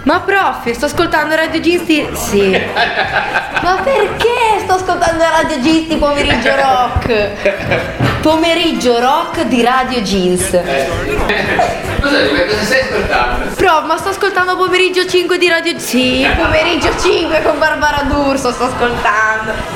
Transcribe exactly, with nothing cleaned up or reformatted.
Ma prof, sto ascoltando Radio Gisti. Sì. Ma perché sto ascoltando Radio Gisti pomeriggio rock? Pomeriggio rock di Radio Jeans. Eh. Cosa, cosa stai ascoltando? Prof, ma sto ascoltando pomeriggio cinque di Radio. Sì, pomeriggio cinque con Barbara D'Urso sto ascoltando.